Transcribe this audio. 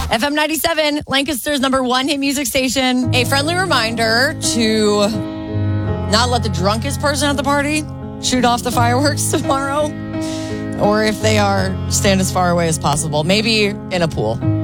FM 97, Lancaster's number one hit music station. A friendly reminder to not let the drunkest person at the party shoot off the fireworks tomorrow. Or if they are, stand as far away as possible. Maybe in a pool.